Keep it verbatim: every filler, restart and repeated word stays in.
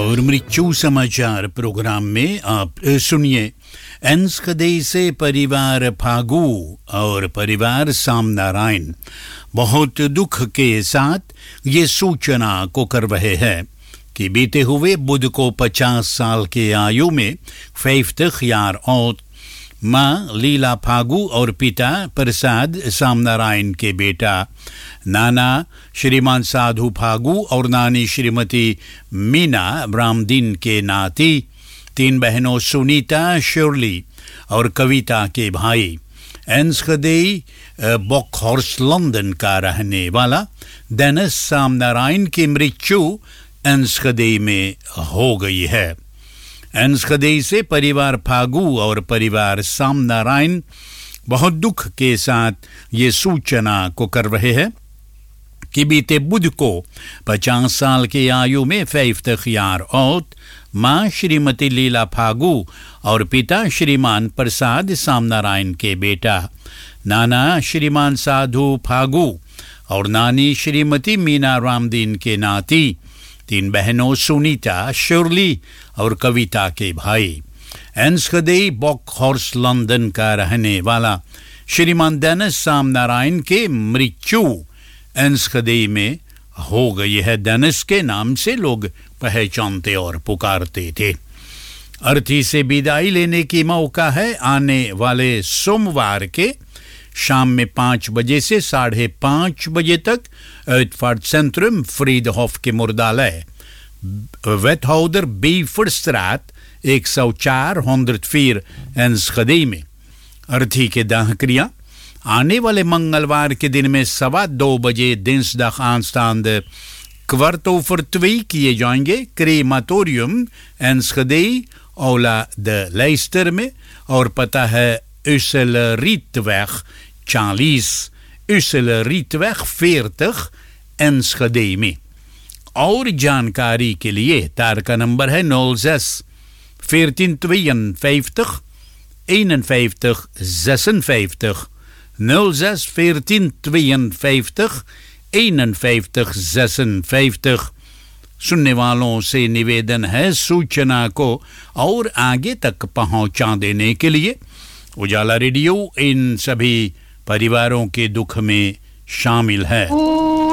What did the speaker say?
और मृत्यु समाचार प्रोग्राम में आप सुनिए एनस्कदे से परिवार फागू और परिवार सामनारायण बहुत दुख के साथ ये सूचना को कर रहे हैं कि बीते हुए बुध को पचास साल के आयु में फ़ैफ़्तिग़ यार औत माँ लीला फागू और पिता प्रसाद सामनारायण के बेटा नाना श्रीमान साधु फागू और नानी श्रीमती मीना ब्रामदीन के नाती तीन बहनों सुनीता शिरली और कविता के भाई एनस्कदे बॉकहॉर्स्ट लंदन का रहने वाला डेनिस सामनारायण की मृत्यु एनस्कदे में हो गई है। एनस्कदे से परिवार फागू और परिवार सामनारायण बहुत दुख के साथ ये सूचना को कर रहे हैं कि बीते बुध को पचास साल की आयु में फ़ैफ़्तिग़ यार औत माँ श्रीमती लीला फागू और पिता श्रीमान प्रसाद सामनारायण के बेटा नाना श्रीमान साधु फागू और नानी श्रीमती मीना रामदीन के नाती तीन बहनों सुनीता शिरली और कविता के भाई एनस्कदे बॉकहॉर्स्ट लंदन का रहने वाला श्रीमान डेनिस सामनारायण के मृत्यु एनस्कदे में हो गई है। डेनिस के नाम से लोग पहचानते और पुकारते थे। अर्थी से विदाई लेने की मौका है आने वाले सोमवार के शाम में पाँच बजे से साढ़े पाँच बजे तक उत्फार्ट सेंट्रम फ्रीडहोफ के मुर्दालय वेथहाउदर बीफर्स्ट्रात एक सौ चार हंड्रेड एनस्कदे में अर्थी के दाह क्रिया आने वाले मंगलवार के दिन में सवा दो बजे दिnsdag aanstaande kwart over twee किए जाएंगे क्रेमाटोरियम एनस्कदे औला द लेस्टर में और पता है Ussel-Rietweg चालीस Ussel-Rietweg veertig एनस्कदे में। और जानकारी के लिए तार का नंबर है nul zes veertien tweeënvijftig eenenvijftig zesenvijftig nul zes veertien tweeënvijftig eenenvijftig zesenvijftig। सुनने वालों से निवेदन है सूचना को और आगे तक पहुंचा देने के लिए। उजाला रेडियो इन सभी परिवारों के दुख में शामिल है।